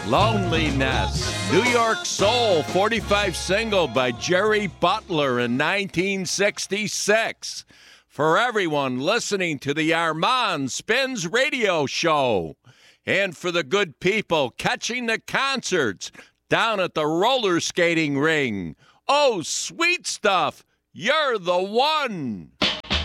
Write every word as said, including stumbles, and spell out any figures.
Loneliness, New York Soul, forty-five single by Jerry Butler in nineteen sixty-six. For everyone listening to the Armand Spins radio show. And for the good people catching the concerts down at the roller skating ring. Oh, sweet stuff, you're the one.